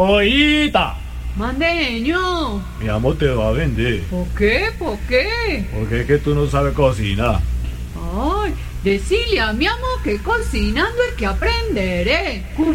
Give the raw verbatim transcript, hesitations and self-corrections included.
Oíta, Mandeño. mi amor te va a vender. ¿Por qué? ¿Por qué? Porque es que tú no sabes cocinar. Ay, decile a mi amor que cocinando es que aprenderé.